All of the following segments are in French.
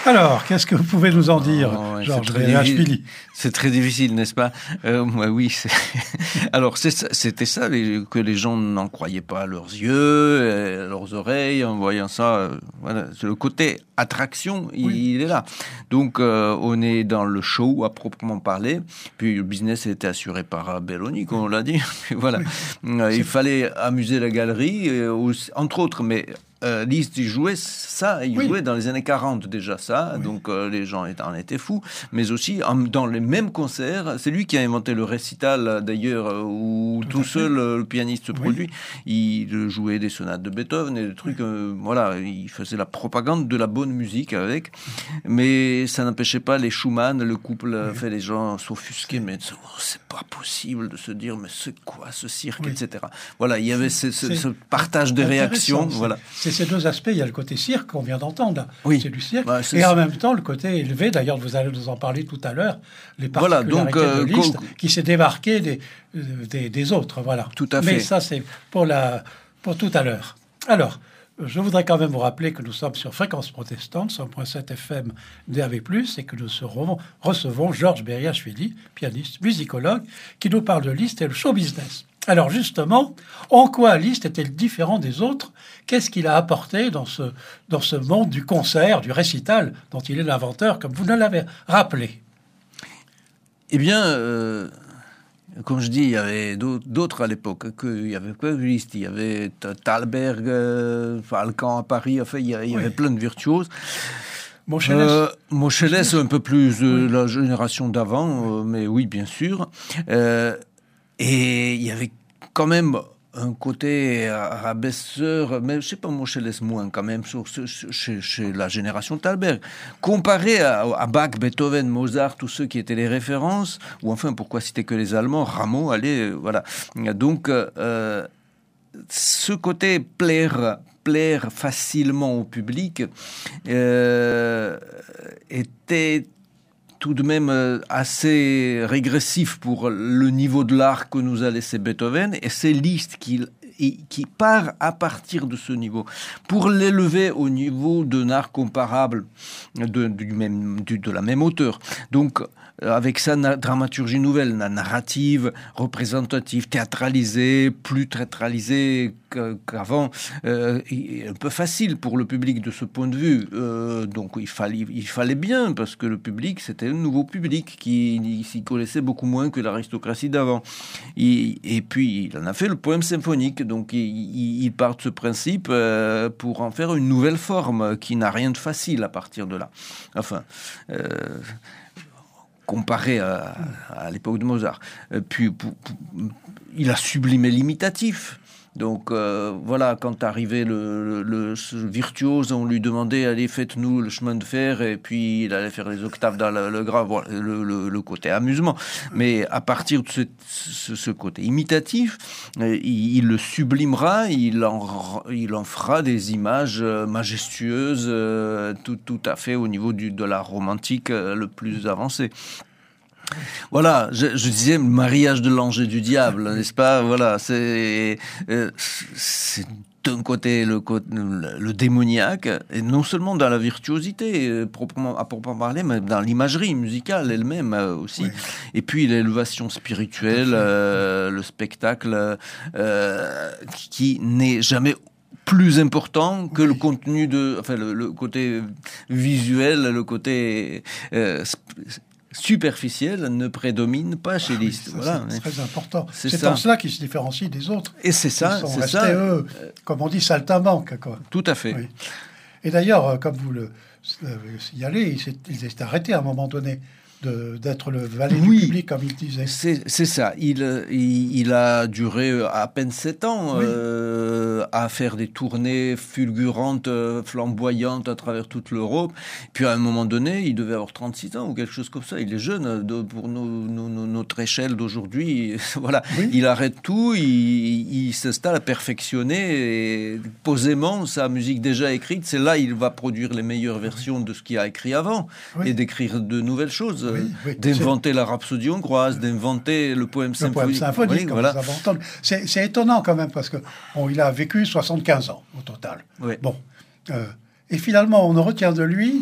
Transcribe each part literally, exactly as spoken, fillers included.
Alors, qu'est-ce que vous pouvez nous en dire, oh, ouais, Georges Beriashvili? C'est très difficile, n'est-ce pas? euh, ouais, Oui. C'est... Alors, c'est, c'était ça les, que les gens n'en croyaient pas à leurs yeux, à leurs oreilles, en voyant ça. Euh, voilà, c'est le côté attraction, il, oui. il est là. Donc, euh, on est dans le show à proprement parler. Puis le business était assuré par Belloni, comme on l'a dit. Voilà. Oui. Euh, il fallait amuser la galerie, euh, aussi, entre autres, mais. Euh, Liszt, il jouait ça, il oui. jouait dans les années quarante déjà ça, oui. donc euh, les gens en étaient fous, mais aussi en, dans les mêmes concerts, c'est lui qui a inventé le récital d'ailleurs, où tout, tout seul le pianiste oui. produit, il jouait des sonates de Beethoven et des trucs, oui. euh, voilà, il faisait la propagande de la bonne musique avec, mais ça n'empêchait pas les Schumann, le couple, oui. fait les gens s'offusquaient, mais oh, c'est pas possible de se dire, mais c'est quoi ce cirque, oui. et cetera. Voilà, il y avait ce, ce, ce partage des réactions, voilà. C'est ces deux aspects, il y a le côté cirque qu'on vient d'entendre, là. Oui. C'est du cirque, bah, c'est et ça. En même temps le côté élevé, d'ailleurs vous allez nous en parler tout à l'heure, les particularités voilà, donc, euh, de Liszt co- qui s'est démarqué des, des, des autres, voilà. Tout à Mais fait. ça c'est pour, la, pour tout à l'heure. Alors, je voudrais quand même vous rappeler que nous sommes sur Fréquence Protestante, cent point sept F M D A B plus, et que nous serons, recevons Georges Beriashvili, pianiste, musicologue, qui nous parle de Liszt et le show business. Alors justement, en quoi Liszt est-il différent des autres? Qu'est-ce qu'il a apporté dans ce, dans ce monde du concert, du récital, dont il est l'inventeur, comme vous nous l'avez rappelé? Eh bien, euh, comme je dis, il y avait d'autres à l'époque. Il n'y avait pas Liszt, il y avait Thalberg, euh, Alcan à Paris, enfin, il y avait oui. plein de virtuoses. Moscheles, euh, Moscheles un peu plus de oui. la génération d'avant, euh, mais oui, bien sûr. Euh, et il y avait quand même un côté rabaisseur, mais je sais pas, Moscheles moins quand même, sur, sur, chez, chez la génération Thalberg. Comparé à, à Bach, Beethoven, Mozart, tous ceux qui étaient les références, ou enfin, pourquoi citer que les Allemands, Rameau, allez, voilà. Donc, euh, ce côté plaire, plaire facilement au public euh, était tout de même assez régressif pour le niveau de l'art que nous a laissé Beethoven, et c'est Liszt qui, qui part à partir de ce niveau pour l'élever au niveau d'un art comparable de, du même, du, de la même hauteur. Donc, avec sa na- dramaturgie nouvelle, la narrative, représentative, théâtralisée, plus théâtralisée qu'avant, euh, un peu facile pour le public de ce point de vue. Euh, donc il fallait, il fallait bien, parce que le public, c'était un nouveau public qui s'y connaissait beaucoup moins que l'aristocratie d'avant. Et, et puis, il en a fait le poème symphonique, donc il, il, il part de ce principe euh, pour en faire une nouvelle forme qui n'a rien de facile à partir de là. Enfin... Euh, comparé à, à l'époque de Mozart. Puis, pour, pour, il a sublimé l'imitatif. Donc, euh, voilà, quand arrivait le, le, le virtuose, on lui demandait, allez, faites-nous le chemin de fer, et puis il allait faire les octaves dans le, le grave, voilà, le, le, le côté amusement. Mais à partir de ce, ce, ce côté imitatif, il, il le sublimera, il en, il en fera des images majestueuses, euh, tout, tout à fait au niveau du, de l'art romantique euh, le plus avancé. Voilà, je, je disais le mariage de l'ange et du diable, n'est-ce pas? Voilà, c'est, euh, c'est d'un côté le, le, le démoniaque, et non seulement dans la virtuosité, euh, proprement, à proprement parler, mais dans l'imagerie musicale elle-même euh, aussi. Oui. Et puis l'élévation spirituelle, euh, le spectacle euh, qui, qui n'est jamais plus important que oui. le contenu de, enfin le, le côté visuel, le côté euh, superficiel ne prédomine pas chez Liszt. Ah oui, voilà. C'est très important. C'est, c'est en cela qu'ils se différencient des autres. Et c'est ça. Ils sont c'est restés, ça. eux, comme on dit, saltimbanques, quoi. Tout à fait. Oui. Et d'ailleurs, comme vous le signalez, il s'est, il s'est arrêté à un moment donné de, d'être le valet oui, du public, comme il disait. C'est, c'est ça. Il, il, il a duré à peine sept ans oui. euh, à faire des tournées fulgurantes, flamboyantes à travers toute l'Europe. Puis à un moment donné, il devait avoir trente-six ans ou quelque chose comme ça. Il est jeune de, pour nos, nos, notre échelle d'aujourd'hui. Voilà. Oui. Il arrête tout, il, il s'installe à perfectionner et posément sa musique déjà écrite. C'est là il va produire les meilleures versions de ce qu'il a écrit avant oui. et d'écrire de nouvelles choses. Oui, oui, d'inventer c'est... la rhapsodie hongroise, d'inventer le poème le symphonique. Poème symphonique, oui, comme voilà. vous avez entendu. C'est, c'est étonnant quand même, parce que bon, il a vécu soixante-quinze ans au total. Oui. Bon, euh, et finalement, on ne retient de lui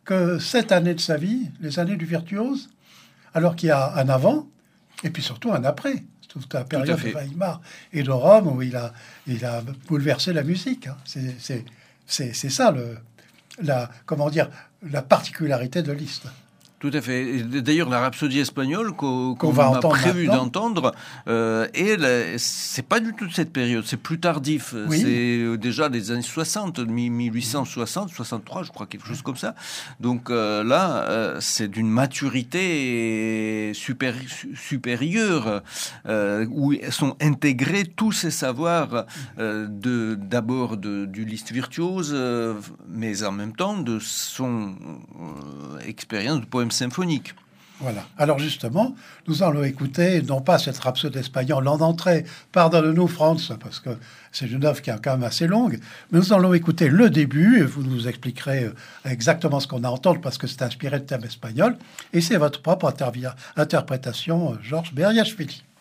que cette année de sa vie, les années du virtuose, alors qu'il y a un avant, et puis surtout un après. Toute la période de Weimar et de Rome où il a, il a bouleversé la musique. Hein. C'est, c'est, c'est, c'est ça, le, la, comment dire, la particularité de Liszt. Tout à fait. Et d'ailleurs, la Rhapsodie espagnole qu'on, qu'on, qu'on va a prévu maintenant. d'entendre, euh, et la, c'est pas du tout de cette période, c'est plus tardif. Oui. C'est déjà les années soixante, mille huit cent soixante, soixante-trois, je crois, quelque chose comme ça. Donc euh, là, euh, c'est d'une maturité supéri- supérieure, euh, où sont intégrés tous ces savoirs, euh, de, d'abord de, du Liszt virtuose, euh, mais en même temps de son euh, expérience de poème symphonique. Voilà. Alors justement, nous allons écouter, non pas cette rhapsodie espagnole en entrée, pardonne-nous Franz, parce que c'est une œuvre qui est quand même assez longue, mais nous allons écouter le début, et vous nous expliquerez exactement ce qu'on a entendu, parce que c'est inspiré de thème espagnol, et c'est votre propre intervi- interprétation, Georges Beriashvili.